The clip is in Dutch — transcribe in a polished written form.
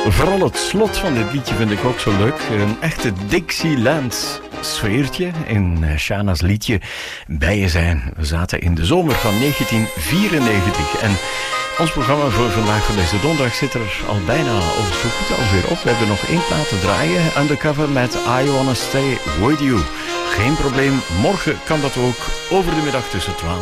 Vooral het slot van dit liedje vind ik ook zo leuk. Een echte Dixieland sfeertje in Shana's liedje Bij je zijn. We zaten in de zomer van 1994 en ons programma voor vandaag, van deze donderdag, zit er al bijna zo goed alweer op. We hebben nog 1 plaat te draaien. Undercover met I Wanna Stay With You. Geen probleem, morgen kan dat ook over de middag tussen 12